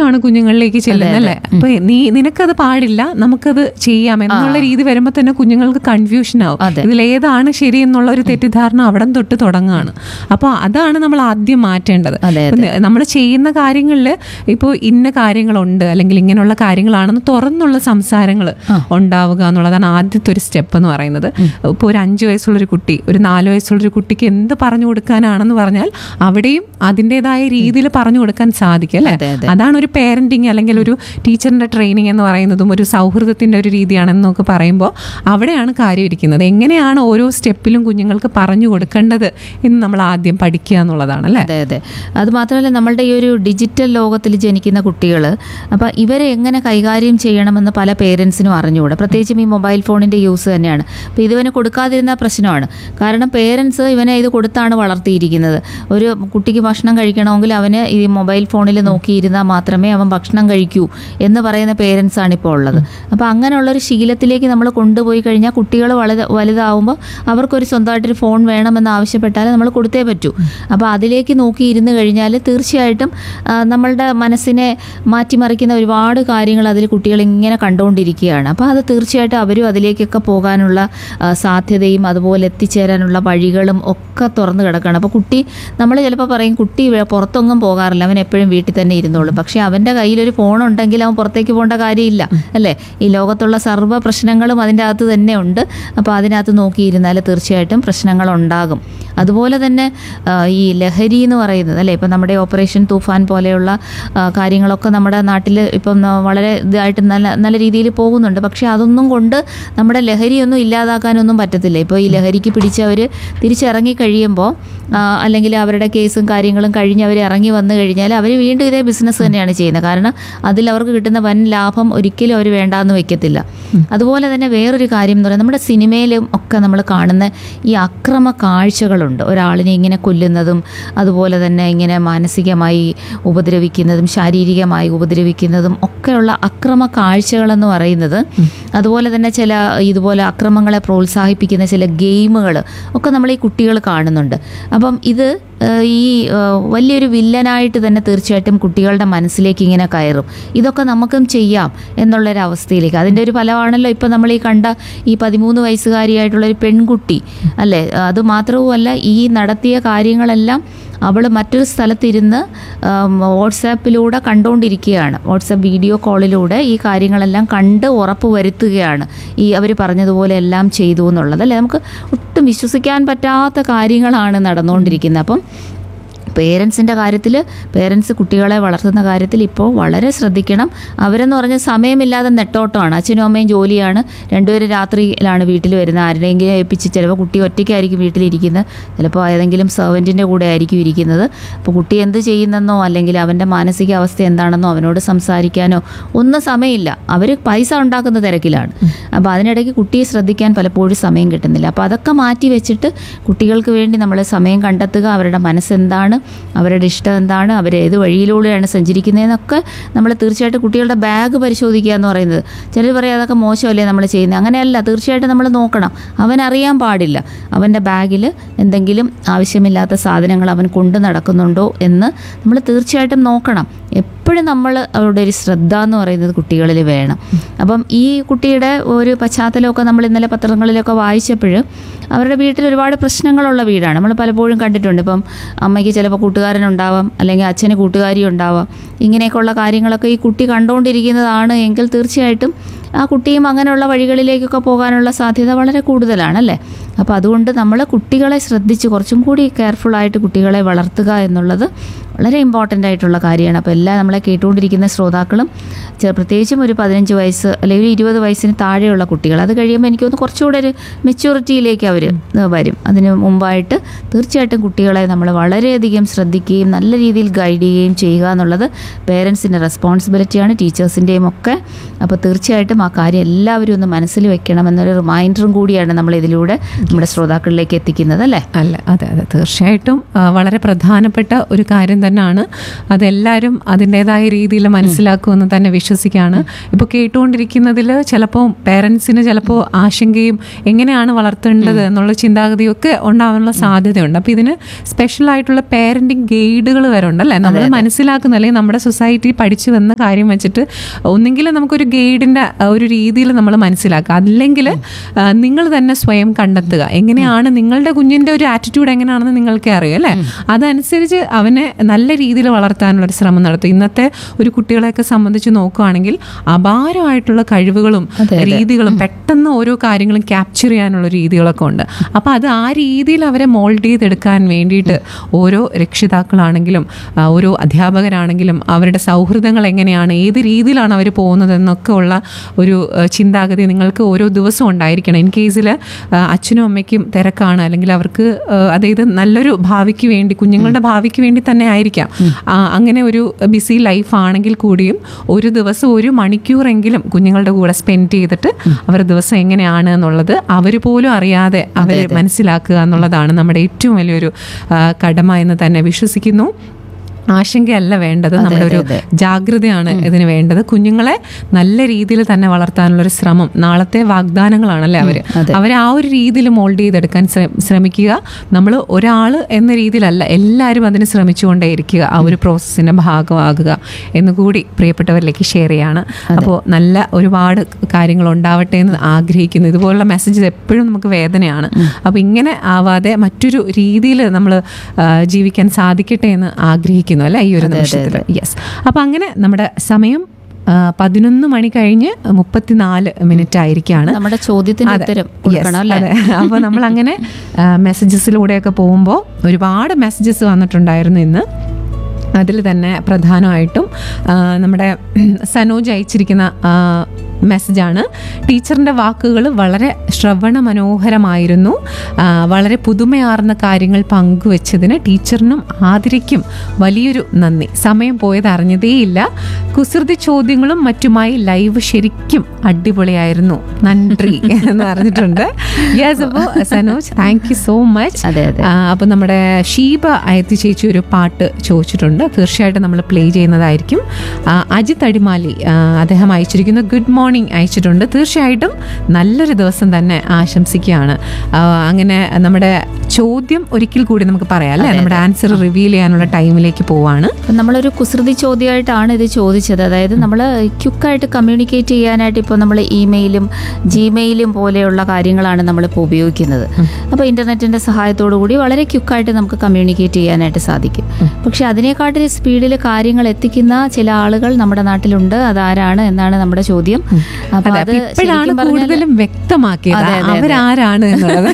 സന്ദേശമാണ് കുഞ്ഞുങ്ങളിലേക്ക് ചെല്ലുന്നത് അല്ലേ? അപ്പൊ നിനക്കത് പാടില്ല, നമുക്കത് ചെയ്യാം എന്നുള്ള രീതി വരുമ്പോൾ തന്നെ കുഞ്ഞുങ്ങൾക്ക് കൺഫ്യൂഷൻ ആവും. ഇതിലേതാണ് ശരി എന്നുള്ള ഒരു തെറ്റിദ്ധാരണ അവിടെ തൊട്ട് തുടങ്ങുകയാണ്. അപ്പോൾ അതാണ് നമ്മൾ ആദ്യം മാറ്റേണ്ടത്. നമ്മൾ ചെയ്യുന്ന കാര്യങ്ങളിൽ ഇപ്പോൾ ഇന്ന കാര്യങ്ങളുണ്ട് അല്ലെങ്കിൽ ഇങ്ങനെയുള്ള കാര്യങ്ങളാണെന്ന് തുറന്നുള്ള സംസാരങ്ങൾ ഉണ്ടാവുക എന്നുള്ളതാണ് ആദ്യത്തെ ഒരു സ്റ്റെപ്പ് എന്ന് പറയുന്നത്. ഇപ്പോൾ ഒരു 5 വയസ്സുള്ളൊരു കുട്ടി, ഒരു 4 വയസ്സുള്ളൊരു കുട്ടിക്ക് എന്ത് പറഞ്ഞു കൊടുക്കാനാണെന്ന് പറഞ്ഞാൽ അവിടെയും അതിൻ്റെതായ രീതിയിൽ പറഞ്ഞു കൊടുക്കാൻ സാധിക്കും അല്ലേ? അതാണ് ഒരു പേരന്റിങ് അല്ലെങ്കിൽ ഒരു ടീച്ചറിന്റെ ട്രെയിനിങ് എന്ന് പറയുന്നതും ഒരു സൗഹൃദത്തിന്റെ ഒരു രീതിയാണെന്നൊക്കെ പറയുമ്പോൾ അവിടെയാണ് കാര്യം ഇരിക്കുന്നത്. എങ്ങനെയാണ് ഓരോ സ്റ്റെപ്പിലും കുഞ്ഞുങ്ങൾക്ക് പറഞ്ഞു കൊടുക്കേണ്ടത് എന്ന് നമ്മൾ ആദ്യം പഠിക്കുക എന്നുള്ളതാണ് അല്ലേ? അതെ അതെ. അത് മാത്രമല്ല, നമ്മളുടെ ഈ ഒരു ഡിജിറ്റൽ ലോകത്തിൽ ജനിക്കുന്ന കുട്ടികൾ, അപ്പം ഇവരെ എങ്ങനെ കൈകാര്യം ചെയ്യണമെന്ന് പല പേരൻസിനും അറിഞ്ഞുകൂടാ. പ്രത്യേകിച്ചും ഈ മൊബൈൽ ഫോണിൻ്റെ യൂസ് തന്നെയാണ്. അപ്പോൾ ഇതിവന് കൊടുക്കാതിരുന്ന പ്രശ്നമാണ്. കാരണം പേരൻസ് ഇവനെ ഇത് കൊടുത്താണ് വളർത്തിയിരിക്കുന്നത്. ഒരു കുട്ടിക്ക് ഭക്ഷണം കഴിക്കണമെങ്കിൽ അവന് ഈ മൊബൈൽ ഫോണിൽ നോക്കിയിരുന്നാൽ മാത്രമേ അവൻ ഭക്ഷണം കഴിക്കൂ എന്ന് പറയുന്ന പേരൻസാണ് ഇപ്പോൾ ഉള്ളത്. അപ്പോൾ അങ്ങനെയുള്ളൊരു ശീലത്തിലേക്ക് നമ്മൾ കൊണ്ടുപോയി കഴിഞ്ഞാൽ കുട്ടികൾ വലുതാവുമ്പോൾ അവർക്കൊരു സ്വന്തമായിട്ടൊരു ഫോൺ വേണമെന്ന് ആവശ്യപ്പെട്ടാൽ നമ്മൾ കൊടുത്തേ പറ്റൂ. അപ്പോൾ അതിലേക്ക് നോക്കിയിരുന്ന് കഴിഞ്ഞാൽ തീർച്ചയായിട്ടും നമ്മളുടെ മനസ്സിനെ മാറ്റിമറിക്കുന്ന ഒരുപാട് കാര്യങ്ങൾ അതിൽ കുട്ടികൾ ഇങ്ങനെ കണ്ടുകൊണ്ടിരിക്കുകയാണ്. അപ്പോൾ അത് തീർച്ചയായിട്ടും അവരും അതിലേക്കൊക്കെ പോകാനുള്ള സാധ്യതയും അതുപോലെ എത്തിച്ചേരാനുള്ള വഴികളും ഒക്കെ തുറന്നു കിടക്കുകയാണ്. അപ്പോൾ കുട്ടി, നമ്മൾ ചിലപ്പോൾ പറയും കുട്ടി പുറത്തൊന്നും പോകാറില്ല, അവൻ എപ്പോഴും വീട്ടിൽ തന്നെ ഇരുന്നോളും. പക്ഷേ അവൻ്റെ കയ്യിലൊരു ഫോൺ ഉണ്ടെങ്കിൽ അവൻ പുറത്തേക്ക് പോകേണ്ട കാര്യമില്ല അല്ലേ? ഈ ലോകത്തുള്ള സർവ്വ പ്രശ്നങ്ങളും അതിൻ്റെ അകത്ത് തന്നെ ഉണ്ട്. അപ്പോൾ അതിനകത്ത് നോക്കിയിരുന്നാൽ തീർച്ചയായിട്ടും പ്രശ്നങ്ങളുണ്ടാകും. അതുപോലെ തന്നെ ഈ ലഹരി എന്ന് പറയുന്നത് അല്ലേ, ഇപ്പം നമ്മുടെ ഓപ്പറേഷൻ തൂഫാൻ പോലെയുള്ള കാര്യങ്ങളൊക്കെ നമ്മുടെ നാട്ടിൽ ഇപ്പം വളരെ ഇതായിട്ട് നല്ല രീതിയിൽ പോകുന്നുണ്ട്. പക്ഷേ അതൊന്നും കൊണ്ട് നമ്മുടെ ലഹരിയൊന്നും ഇല്ലാതാക്കാനൊന്നും പറ്റത്തില്ല. ഇപ്പോൾ ഈ ലഹരിക്ക് പിടിച്ചവർ തിരിച്ചിറങ്ങി കഴിയുമ്പോൾ അല്ലെങ്കിൽ അവരുടെ കേസും കാര്യങ്ങളും കഴിഞ്ഞ് അവർ ഇറങ്ങി വന്നു കഴിഞ്ഞാൽ അവർ വീണ്ടും ഇതേ ബിസിനസ് തന്നെയാണ് ചെയ്യുന്നത്. കാരണം അതിൽ അവർക്ക് കിട്ടുന്ന വൻ ലാഭം ഒരിക്കലും അവർ വേണ്ടാന്ന് വെക്കത്തില്ല. അതുപോലെ തന്നെ വേറൊരു കാര്യം എന്ന് പറയുന്നത്, നമ്മുടെ സിനിമയിലും ഒക്കെ നമ്മൾ കാണുന്ന ഈ അക്രമ കാഴ്ചകളുണ്ട്. ഒരാളിനെ ഇങ്ങനെ കൊല്ലുന്നതും അതുപോലെ തന്നെ ഇങ്ങനെ മാനസികമായി ഉപദ്രവിക്കുന്നതും ശാരീരികമായി ഉപദ്രവിക്കുന്നതും ഒക്കെയുള്ള അക്രമ കാഴ്ചകളെന്ന് പറയുന്നത്, അതുപോലെ തന്നെ ചില ഇതുപോലെ അക്രമങ്ങളെ പ്രോത്സാഹിപ്പിക്കുന്ന ചില ഗെയിമുകൾ ഒക്കെ നമ്മൾ ഈ കുട്ടികൾ കാണുന്നുണ്ട്. അപ്പം ഇത് ഈ വലിയൊരു വില്ലനായിട്ട് തന്നെ തീർച്ചയായിട്ടും കുട്ടികളുടെ മനസ്സിലേക്ക് ഇങ്ങനെ കയറും. ഇതൊക്കെ നമുക്കും ചെയ്യാം എന്നുള്ളൊരവസ്ഥയിലേക്ക്. അതിൻ്റെ ഒരു ഫലമാണല്ലോ ഇപ്പം നമ്മൾ ഈ കണ്ട ഈ 13 വയസ്സുകാരിയായിട്ടുള്ളൊരു പെൺകുട്ടി അല്ലേ? അത് മാത്രവുമല്ല, ഈ നടത്തിയ കാര്യങ്ങളെല്ലാം അവൾ മറ്റൊരു സ്ഥലത്തിരുന്ന് വാട്സാപ്പിലൂടെ കണ്ടുകൊണ്ടിരിക്കുകയാണ്. വാട്സാപ്പ് വീഡിയോ കോളിലൂടെ ഈ കാര്യങ്ങളെല്ലാം കണ്ട് ഉറപ്പ് വരുത്തുകയാണ് ഈ അവർ പറഞ്ഞതുപോലെ എല്ലാം ചെയ്തു എന്നുള്ളത് അല്ലേ? നമുക്ക് ഒട്ടും വിശ്വസിക്കാൻ പറ്റാത്ത കാര്യങ്ങളാണ് നടന്നുകൊണ്ടിരിക്കുന്നത്. അപ്പം പേരൻസിൻ്റെ കാര്യത്തിൽ, പേരൻസ് കുട്ടികളെ വളർത്തുന്ന കാര്യത്തിൽ ഇപ്പോൾ വളരെ ശ്രദ്ധിക്കണം. അവരെന്ന് പറഞ്ഞാൽ സമയമില്ലാതെ നെട്ടോട്ടമാണ്. അച്ഛനും അമ്മയും ജോലിയാണ്, രണ്ടുപേരും രാത്രിയിലാണ് വീട്ടിൽ വരുന്നത്. ആരുടെയെങ്കിലും ഏൽപ്പിച്ച്, ചിലപ്പോൾ കുട്ടി ഒറ്റയ്ക്കായിരിക്കും വീട്ടിലിരിക്കുന്നത്, ചിലപ്പോൾ ഏതെങ്കിലും സെർവൻറ്റിൻ്റെ കൂടെ ആയിരിക്കും ഇരിക്കുന്നത്. അപ്പോൾ കുട്ടി എന്ത് ചെയ്യുന്നെന്നോ അല്ലെങ്കിൽ അവൻ്റെ മാനസികാവസ്ഥ എന്താണെന്നോ അവനോട് സംസാരിക്കാനോ ഒന്നും സമയമില്ല. അവർ പൈസ ഉണ്ടാക്കുന്ന തിരക്കിലാണ്. അപ്പോൾ അതിനിടയ്ക്ക് കുട്ടിയെ ശ്രദ്ധിക്കാൻ പലപ്പോഴും സമയം കിട്ടുന്നില്ല. അപ്പോൾ അതൊക്കെ മാറ്റി വെച്ചിട്ട് കുട്ടികൾക്ക് വേണ്ടി നമ്മൾ സമയം കണ്ടെത്തുക. അവരുടെ മനസ്സെന്താണ്, അവരുടെ ഇഷ്ടം എന്താണ്, അവരേത് വഴിയിലൂടെയാണ് സഞ്ചരിക്കുന്നതെന്നൊക്കെ നമ്മൾ തീർച്ചയായിട്ടും കുട്ടികളുടെ ബാഗ് പരിശോധിക്കുക എന്ന് പറയുന്നത്. ചിലർ പറയും അതൊക്കെ മോശമല്ലേ നമ്മൾ ചെയ്യുന്നത്. അങ്ങനെയല്ല, തീർച്ചയായിട്ടും നമ്മൾ നോക്കണം. അവനറിയാൻ പാടില്ല അവൻ്റെ ബാഗിൽ എന്തെങ്കിലും ആവശ്യമില്ലാത്ത സാധനങ്ങൾ അവൻ കൊണ്ട് നടക്കുന്നുണ്ടോ എന്ന് നമ്മൾ തീർച്ചയായിട്ടും നോക്കണം. എപ്പോഴും നമ്മൾ അവരുടെ ഒരു ശ്രദ്ധ എന്ന് പറയുന്നത് കുട്ടികളിൽ വേണം. അപ്പം ഈ കുട്ടിയുടെ ഒരു പശ്ചാത്തലമൊക്കെ നമ്മൾ ഇന്നലെ പത്രങ്ങളിലൊക്കെ വായിച്ചപ്പോൾ അവരുടെ വീട്ടിൽ ഒരുപാട് പ്രശ്നങ്ങളുള്ള വീടാണ്. നമ്മൾ പലപ്പോഴും കണ്ടിട്ടുണ്ട്. ഇപ്പം അമ്മയ്ക്ക് ചിലപ്പോൾ കൂട്ടുകാരനുണ്ടാവാം, അല്ലെങ്കിൽ അച്ഛന് കൂട്ടുകാരി ഉണ്ടാവാം. ഇങ്ങനെയൊക്കെയുള്ള കാര്യങ്ങളൊക്കെ ഈ കുട്ടി കണ്ടുകൊണ്ടിരിക്കുന്നതാണ് എങ്കിൽ തീർച്ചയായിട്ടും ആ കുട്ടിയും അങ്ങനെയുള്ള വഴികളിലേക്കൊക്കെ പോകാനുള്ള സാധ്യത വളരെ കൂടുതലാണല്ലേ? അപ്പോൾ അതുകൊണ്ട് നമ്മൾ കുട്ടികളെ ശ്രദ്ധിച്ച് കുറച്ചും കൂടി കെയർഫുള്ളായിട്ട് കുട്ടികളെ വളർത്തുക എന്നുള്ളത് വളരെ ഇമ്പോർട്ടൻ്റ് ആയിട്ടുള്ള കാര്യമാണ്. അപ്പോൾ എല്ലാ നമ്മളെ കേട്ടുകൊണ്ടിരിക്കുന്ന ശ്രോതാക്കളും പ്രത്യേകിച്ചും ഒരു 15 വയസ്സ് അല്ലെങ്കിൽ ഒരു 20 വയസ്സിന് താഴെയുള്ള കുട്ടികൾ, അത് കഴിയുമ്പോൾ എനിക്ക് തോന്നുന്നു കുറച്ചുകൂടെ ഒരു മെച്യൂരിറ്റിയിലേക്ക് അവർ വരും. അതിന് മുമ്പായിട്ട് തീർച്ചയായിട്ടും കുട്ടികളെ നമ്മൾ വളരെയധികം ശ്രദ്ധിക്കുകയും നല്ല രീതിയിൽ ഗൈഡ് ചെയ്യുകയും ചെയ്യുക എന്നുള്ളത് പേരൻസിൻ്റെ റെസ്പോൺസിബിലിറ്റിയാണ്, ടീച്ചേഴ്സിൻ്റെയും ഒക്കെ. അപ്പോൾ തീർച്ചയായിട്ടും ആ കാര്യം എല്ലാവരും ഒന്ന് മനസ്സിൽ വെക്കണമെന്നൊരു റിമൈൻഡറും കൂടിയാണ് നമ്മൾ ഇതിലൂടെ നമ്മുടെ ശ്രോതാക്കളിലേക്ക് എത്തിക്കുന്നത് അല്ലേ? അതെ തീർച്ചയായിട്ടും വളരെ പ്രധാനപ്പെട്ട ഒരു കാര്യം തന്നെയാണ്. അതെല്ലാവരും അതിൻ്റെതായ രീതിയിൽ മനസ്സിലാക്കുമെന്ന് തന്നെ വിശ്വസിക്കുകയാണ്. ഇപ്പോൾ കേട്ടുകൊണ്ടിരിക്കുന്നതിൽ ചിലപ്പോൾ പേരൻസിന് ചിലപ്പോൾ ആശങ്കയും എങ്ങനെയാണ് വളർത്തേണ്ടത് എന്നുള്ള ചിന്താഗതിയൊക്കെ ഉണ്ടാവാനുള്ള സാധ്യതയുണ്ട്. അപ്പോൾ ഇതിന് സ്പെഷ്യലായിട്ടുള്ള പേരൻറ്റിങ് ഗൈഡുകൾ വരെ ഉണ്ടല്ലേ, നമ്മൾ മനസ്സിലാക്കുന്ന അല്ലെങ്കിൽ നമ്മുടെ സൊസൈറ്റി പഠിച്ചു വന്ന കാര്യം വെച്ചിട്ട് ഒന്നെങ്കിൽ നമുക്കൊരു ഗൈഡിൻ്റെ ഒരു രീതിയിൽ നമ്മൾ മനസ്സിലാക്കുക, അല്ലെങ്കിൽ നിങ്ങൾ തന്നെ സ്വയം കണ്ടെത്തുക. എങ്ങനെയാണ് നിങ്ങളുടെ കുഞ്ഞിൻ്റെ ഒരു ആറ്റിറ്റ്യൂഡ് എങ്ങനെയാണെന്ന് നിങ്ങൾക്ക് അറിയാം അല്ലേ, അതനുസരിച്ച് അവനെ നല്ല രീതിയിൽ വളർത്താനുള്ളൊരു ശ്രമം നടത്തും. ഇന്നത്തെ ഒരു കുട്ടികളെയൊക്കെ സംബന്ധിച്ച് നോക്കുകയാണെങ്കിൽ അപാരമായിട്ടുള്ള കഴിവുകളും രീതികളും പെട്ടെന്ന് ഓരോ കാര്യങ്ങളും ക്യാപ്ചർ ചെയ്യാനുള്ള രീതികളൊക്കെ ഉണ്ട്. അപ്പോൾ അത് ആ രീതിയിൽ അവരെ മോൾഡ് ചെയ്തെടുക്കാൻ വേണ്ടിയിട്ട് ഓരോ രക്ഷിതാക്കളാണെങ്കിലും ഓരോ അധ്യാപകരാണെങ്കിലും അവരുടെ സൗഹൃദങ്ങൾ എങ്ങനെയാണ്, ഏത് രീതിയിലാണ് അവർ പോകുന്നതെന്നൊക്കെ ഉള്ള ഒരു ചിന്താഗതി നിങ്ങൾക്ക് ഓരോ ദിവസവും ഉണ്ടായിരിക്കണം. ഇൻ കേസിൽ അച്ഛനും അമ്മയ്ക്കും തിരക്കാണ്, അല്ലെങ്കിൽ അവർക്ക് അതായത് നല്ലൊരു ഭാവിക്ക് വേണ്ടി, കുഞ്ഞുങ്ങളുടെ ഭാവിക്ക് വേണ്ടി തന്നെ ആയിരിക്കാം അങ്ങനെ ഒരു ബിസി ലൈഫ് ആണെങ്കിൽ കൂടിയും ഒരു ദിവസം 1 മണിക്കൂറെങ്കിലും കുഞ്ഞുങ്ങളുടെ കൂടെ സ്പെൻഡ് ചെയ്തിട്ട് അവരുടെ ദിവസം എങ്ങനെയാണ് എന്നുള്ളത് അവർ പോലും അറിയാതെ അവർ മനസ്സിലാക്കുക എന്നുള്ളതാണ് നമ്മുടെ ഏറ്റവും വലിയൊരു കടമ എന്ന് തന്നെ വിശ്വസിക്കുന്നു. ആശങ്കയല്ല വേണ്ടത്, നമ്മുടെ ഒരു ജാഗ്രതയാണ് ഇതിന് വേണ്ടത്. കുഞ്ഞുങ്ങളെ നല്ല രീതിയിൽ തന്നെ വളർത്താനുള്ളൊരു ശ്രമം, നാളത്തെ വാഗ്ദാനങ്ങളാണല്ലേ അവരെ ആ ഒരു രീതിയിൽ മോൾഡ് ചെയ്തെടുക്കാൻ ശ്രമിക്കുക. നമ്മൾ ഒരാൾ എന്ന രീതിയിലല്ല, എല്ലാവരും അതിന് ശ്രമിച്ചുകൊണ്ടേയിരിക്കുക, ആ ഒരു പ്രോസസ്സിൻ്റെ ഭാഗമാകുക എന്നുകൂടി പ്രിയപ്പെട്ടവരിലേക്ക് ഷെയർ ചെയ്യാണ്. അപ്പോൾ നല്ല ഒരുപാട് കാര്യങ്ങൾ ഉണ്ടാവട്ടെ എന്ന് ആഗ്രഹിക്കുന്നു. ഇതുപോലുള്ള മെസ്സേജസ് എപ്പോഴും നമുക്ക് വേദനയാണ്. അപ്പോൾ ഇങ്ങനെ ആവാതെ മറ്റൊരു രീതിയിൽ നമ്മൾ ജീവിക്കാൻ സാധിക്കട്ടെ എന്ന് ആഗ്രഹിക്കുന്നു അല്ലെ ഈ ഒരു നിമിഷത്തിൽ. യെസ്, അപ്പം അങ്ങനെ നമ്മുടെ സമയം 11 മണി കഴിഞ്ഞ് 34 ആയിരിക്കുകയാണ്. നമ്മുടെ ചോദ്യത്തിന് ഉത്തരം കൊടുക്കണം അല്ലേ? അപ്പോൾ നമ്മളങ്ങനെ മെസ്സേജസിലൂടെയൊക്കെ പോകുമ്പോൾ ഒരുപാട് മെസ്സേജസ് വന്നിട്ടുണ്ടായിരുന്നു ഇന്ന്. അതിൽ തന്നെ പ്രധാനമായിട്ടും നമ്മുടെ സനോജ് അയച്ചിരിക്കുന്ന മെസ്സേജാണ്. ടീച്ചറിൻ്റെ വാക്കുകൾ വളരെ ശ്രവണ മനോഹരമായിരുന്നു. വളരെ പുതുമയാർന്ന കാര്യങ്ങൾ പങ്കുവച്ചതിന് ടീച്ചറിനും ആതിരയ്ക്കും വലിയൊരു നന്ദി. സമയം പോയത് അറിഞ്ഞതേയില്ല. കുസൃതി ചോദ്യങ്ങളും മറ്റുമായി ലൈവ് ശരിക്കും അടിപൊളിയായിരുന്നു, നന്ദി എന്ന് പറഞ്ഞിട്ടുണ്ട്. യെസ്, അപ്പോൾ Sanoj thank you so much. അപ്പോൾ നമ്മുടെ ഷീബ അയത്തി ചേച്ചി ഒരു പാട്ട് ചോദിച്ചിട്ടുണ്ട്, തീർച്ചയായിട്ടും നമ്മൾ പ്ലേ ചെയ്യുന്നതായിരിക്കും. അജിത് അടിമാലി അദ്ദേഹം അയച്ചിരിക്കുന്നു ഗുഡ് മോർണിംഗ് അയച്ചിട്ടുണ്ട്. തീർച്ചയായിട്ടും നല്ലൊരു ദിവസം തന്നെ ആശംസിക്കുകയാണ്. അങ്ങനെ നമ്മുടെ ചോദ്യം ഒരിക്കൽ കൂടി നമുക്ക് പറയാം അല്ലേ, നമ്മുടെ ആൻസർ റിവീൽ ചെയ്യാനുള്ള ടൈമിലേക്ക് പോവാണ്. നമ്മളൊരു കുസൃതി ചോദ്യമായിട്ടാണ് ഇത് ചോദിച്ചത്. അതായത് നമ്മൾ ക്വിക്കായിട്ട് കമ്മ്യൂണിക്കേറ്റ് ചെയ്യാനായിട്ട് ഇപ്പോൾ നമ്മൾ ഇമെയിലും ജിമെയിലും പോലെയുള്ള കാര്യങ്ങളാണ് നമ്മളിപ്പോൾ ഉപയോഗിക്കുന്നത്. അപ്പോൾ ഇൻ്റർനെറ്റിൻ്റെ സഹായത്തോടു കൂടി വളരെ ക്വിക്കായിട്ട് നമുക്ക് കമ്മ്യൂണിക്കേറ്റ് ചെയ്യാനായിട്ട് സാധിക്കും. പക്ഷെ അതിനേക്കാട്ടിൽ സ്പീഡിൽ കാര്യങ്ങൾ എത്തിക്കുന്ന ചില ആളുകൾ നമ്മുടെ നാട്ടിലുണ്ട്. അതാരാണ് എന്നാണ് നമ്മുടെ ചോദ്യം. അപ്പോൾ അത് കൂടുതലും വ്യക്തമാക്കിയത് അവരാരാണ് എന്നുള്ളത്.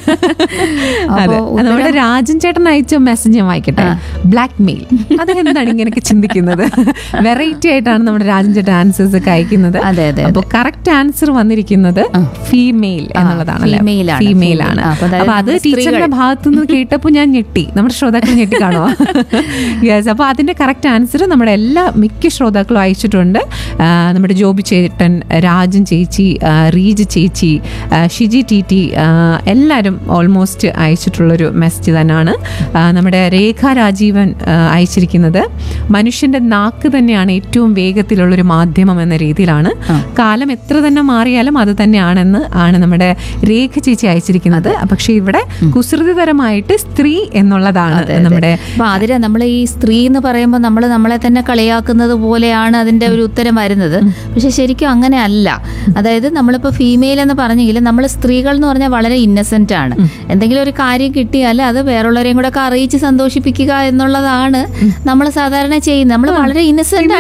നമ്മുടെ രാജൻ ചേട്ടൻ അയച്ച മെസ്സേജ് ഞാൻ വായിക്കട്ടെ. ബ്ലാക്ക് മെയിൽ, അതെന്താണ് ഇങ്ങനെയൊക്കെ ചിന്തിക്കുന്നത്? വെറൈറ്റി ആയിട്ടാണ് നമ്മുടെ രാജൻ ചേട്ടൻ ആൻസേഴ്സ് ഒക്കെ അയക്കുന്നത്. അപ്പോൾ കറക്റ്റ് ആൻസർ വന്നിരിക്കുന്നത് ഫീമെയിൽ എന്നുള്ളതാണ്. ഫീമെയിൽ ആണ്. അപ്പൊ അത് ടീച്ചറിന്റെ ഭാഗത്തു നിന്ന് കേട്ടപ്പോൾ ഞാൻ ഞെട്ടി. നമ്മുടെ ശ്രോതാക്കൾ ഞെട്ടി കാണുമോ? യെസ്, അപ്പോൾ അതിന്റെ കറക്റ്റ് ആൻസർ നമ്മുടെ മിക്ക ശ്രോതാക്കളും അയച്ചിട്ടുണ്ട്. നമ്മുടെ ജോബി ചേട്ടൻ, രാജൻ ചേച്ചി, റീജ് ചേച്ചി, ഷിജി ടി എല്ലാവരും ഓൾമോസ്റ്റ് അയച്ചിട്ടുള്ളൊരു മെസ്സേജ് തന്നെയാണ്. നമ്മുടെ രേഖ രാജീവൻ അയച്ചിരിക്കുന്നത് മനുഷ്യന്റെ നാക്ക് തന്നെയാണ് ഏറ്റവും വേഗത്തിലുള്ളൊരു മാധ്യമം എന്ന രീതിയിലാണ്. കാലം എത്ര തന്നെ മാറിയാലും അത് തന്നെയാണെന്ന് ആണ് നമ്മുടെ രേഖ ചേച്ചി അയച്ചിരിക്കുന്നത്. പക്ഷെ ഇവിടെ കുസൃതിതരമായിട്ട് സ്ത്രീ എന്നുള്ളതാണ് നമ്മുടെ. അതിന് നമ്മൾ ഈ സ്ത്രീ എന്ന് പറയുമ്പോൾ നമ്മൾ നമ്മളെ തന്നെ കളിയാക്കുന്നത് പോലെയാണ് അതിന്റെ ഒരു ഉത്തരം വരുന്നത്. പക്ഷെ ശരിക്കും അങ്ങനെ അല്ല. അതായത് നമ്മളിപ്പോൾ ഫീമെയിൽ എന്ന് പറഞ്ഞെങ്കിലും നമ്മൾ സ്ത്രീകൾ എന്ന് പറഞ്ഞാൽ വളരെ ഇന്നസെന്റ് ആണ്. എന്തെങ്കിലും ഒരു കാര്യം കിട്ടിയാൽ അത് വേറുള്ളവരെയും കൂടെ ഒക്കെ അറിയിച്ച് സന്തോഷിപ്പിക്കുക എന്നുള്ളതാണ് നമ്മൾ സാധാരണ ചെയ്യുന്നത്. നമ്മൾ വളരെ ഇന്നസെന്റ്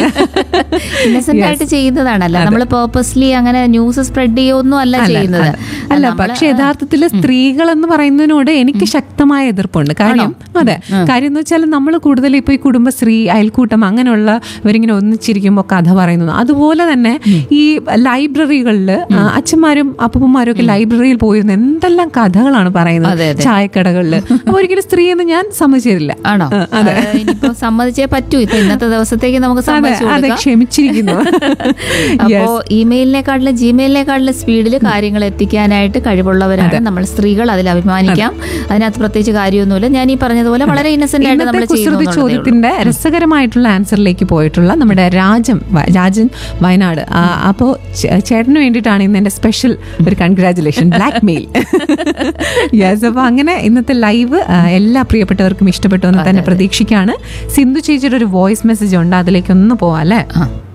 ആയിട്ട് ചെയ്യുന്നതാണല്ല. നമ്മൾ പേർപ്പസ്ലി അങ്ങനെ ന്യൂസ് സ്പ്രെഡ് ചെയ്യൊന്നും അല്ല ചെയ്യുന്നത്. അല്ല, പക്ഷെ യഥാർത്ഥത്തിൽ സ്ത്രീകൾ എന്ന് പറയുന്നതിനോട് എനിക്ക് ശക്തമായ എതിർപ്പുണ്ട്. കാര്യം എന്ന് വെച്ചാൽ നമ്മൾ കൂടുതൽ ഇപ്പൊ ഈ കുടുംബശ്രീ, അയൽക്കൂട്ടം അങ്ങനെയുള്ള ഇവരിങ്ങനെ ഒന്നിച്ചിരിക്കുമ്പോൾ കഥ പറയുന്നത്. അതുപോലെ തന്നെ ഈ ലൈബ്രറികളിൽ അച്ഛന്മാരും അപ്പൂപ്പന്മാരും ഒക്കെ ലൈബ്രറിയിൽ പോയിരുന്ന എന്തെല്ലാം കഥകളാണ് പറയുന്നത് ചായക്കടകളിൽ. അപ്പൊ ഒരിക്കലും സ്ത്രീ എന്ന് ഞാൻ സമ്മതിച്ചില്ല. ആണോ? ഇനിയിപ്പോ സമ്മതിച്ചേ പറ്റൂ. ഇപ്പൊ ഇന്നത്തെ ദിവസത്തേക്ക് നമുക്ക് ക്ഷമിച്ചിരിക്കുന്നു. അപ്പോ ഇമെയിലിനെക്കാട്ടിലും ജിമെയിലിനെക്കാട്ടിലും സ്പീഡിൽ കാര്യങ്ങൾ എത്തിക്കാനായിട്ട് കഴിവുള്ളവരാണ് നമ്മൾ സ്ത്രീകൾ. അതിൽ അഭിമാനിക്കാം. അതിനകത്ത് പ്രത്യേകിച്ച് കാര്യമൊന്നുമില്ല. ഞാൻ ഈ പറഞ്ഞതുപോലെ വളരെ ഇന്നസെന്റ് ആയിട്ട് നമ്മൾ ചെയ്യുന്ന ചോദ്യത്തിന്റെ രസകരമായിട്ടുള്ള ആൻസറിലേക്ക് പോയിട്ടുള്ള നമ്മുടെ രാജൻ വയനാട്. അപ്പോൾ ചേട്ടന് വേണ്ടിയിട്ടാണ് ഇന്ന് എന്റെ സ്പെഷ്യൽ ഒരു കൺഗ്രാറ്റുലേഷൻ, ബ്ലാക്ക് മെയിൽ. യെസ്. അപ്പൊ അങ്ങനെ ഇന്നത്തെ ലൈവ് എല്ലാ പ്രിയപ്പെട്ടവർക്കും ഇഷ്ടപ്പെട്ടു എന്ന് തന്നെ പ്രതീക്ഷിക്കുകയാണ്. സിന്ധു ചേച്ചിയുടെ ഒരു വോയിസ് മെസ്സേജ് ഉണ്ട്, അതിലേക്ക് ഒന്ന് പോവാം അല്ലേ?